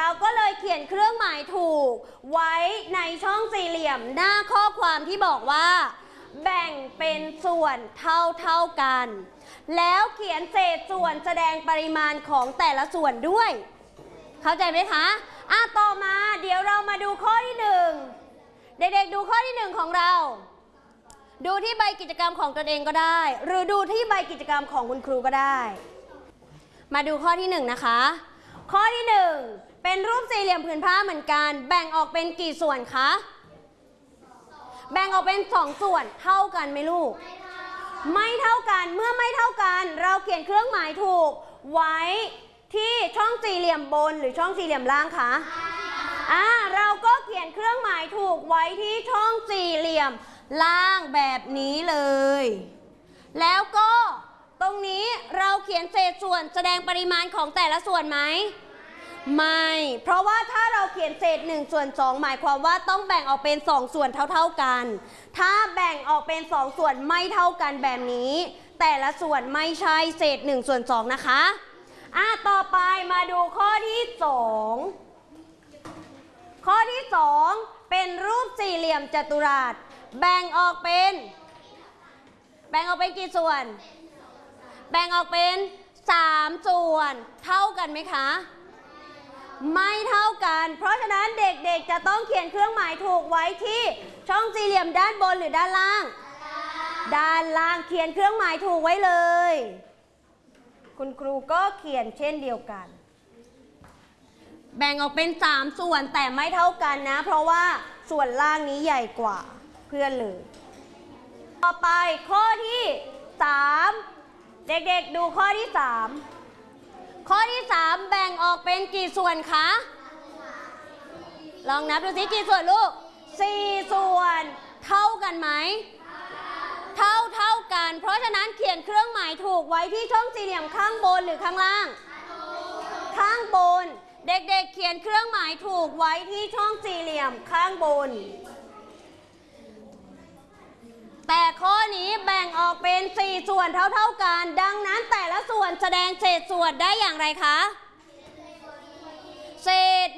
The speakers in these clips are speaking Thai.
ก็เลยเขียนเครื่องหมายถูกไว้ในช่องสี่เหลี่ยมหน้าข้อความที่บอกว่าแบ่งเป็นส่วนเท่ากันแล้วเขียนเศษส่วนแสดงปริมาณของแต่ละส่วนด้วยเข้าใจไหมคะต่อมาเดี๋ยวเรามาดูข้อที่1เด็กๆดูข้อที่1ของเราดูที่ใบกิจกรรมของตนเองก็ได้หรือดูที่ใบกิจกรรมของคุณครูก็ได้มาดูข้อที่1นะคะข้อที่1เป็นรูปสี่เหลี่ยมผืนผ้าเหมือนกันแบ่งออกเป็นกี่ส่วนคะแบ่งออกเป็น2ส่วนเท่ากันไหมลูกไม่เท่ากันเมื่อไม่เท่ากันเราเขียนเครื่องหมายถูกไว้ที่ช่องสี่เหลี่ยมบนหรือช่องสี่เหลี่ยมล่างคะเราก็เขียนเครื่องหมายถูกไว้ที่ช่องสี่เหลี่ยมล่างแบบนี้เลยแล้วก็ตรงนี้เราเขียนเศษส่วนแสดงปริมาณของแต่ละส่วนไหมไม่เพราะว่าถ้าเราเขียนเศษ1/2หมายความว่าต้องแบ่งออกเป็น2ส่วนเท่ากันถ้าแบ่งออกเป็น2ส่วนไม่เท่ากันแบบนี้แต่ละส่วนไม่ใช่เศษ1/2นะคะต่อไปมาดูข้อที่2ข้อที่2เป็นรูปสี่เหลี่ยมจัตุรัสแบ่งออกเป็นกี่ส่วนแบ่งออกเป็น3ส่วนเท่ากันไหมคะไม่เท่ากันเพราะฉะนั้นเด็กๆจะต้องเขียนเครื่องหมายถูกไว้ที่ช่องสี่เหลี่ยมด้านบนหรือด้านล่างด้านล่างเขียนเครื่องหมายถูกไว้เลยคุณครูก็เขียนเช่นเดียวกันแบ่งออกเป็น3ส่วนแต่ไม่เท่ากันนะเพราะว่าส่วนล่างนี้ใหญ่กว่าเพื่อนเลยต่อไปข้อที่3เด็กๆดูข้อที่3ข้อที่3แบ่งออกเป็นกี่ส่วนคะลองนับดูสิกี่ส่วนลูก4ส่วนเท่ากันไหมเท่ากันเพราะฉะนั้นเขียนเครื่องหมายถูกไว้ที่ช่องสี่เหลี่ยมข้างบนหรือข้างล่างข้างบนเด็กๆเขียนเครื่องหมายถูกไว้ที่ช่องสี่เหลี่ยมข้างบนแต่ข้อนี้แบ่งออกเป็น4ส่วนเท่ากันดังนั้นแต่ละส่วนแสดงเศษส่วนได้อย่างไรคะเศษ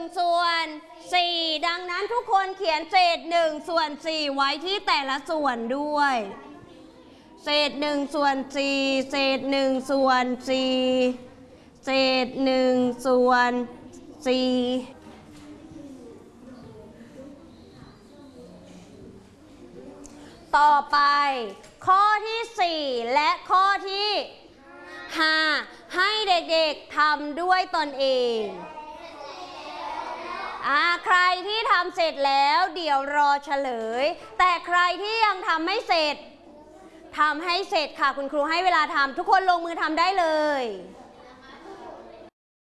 1/4ดังนั้นทุกคนเขียนเศษ1/4ไว้ที่แต่ละส่วนด้วยเศษ1/4เศษ1/4เศษ1/4ต่อไปข้อที่4และข้อที่5ให้เด็กๆทำด้วยตนเองใครที่ทำเสร็จแล้วเดี๋ยวรอเฉลยแต่ใครที่ยังทำไม่เสร็จทำให้เสร็จค่ะคุณครูให้เวลาทำทุกคนลงมือทำได้เลย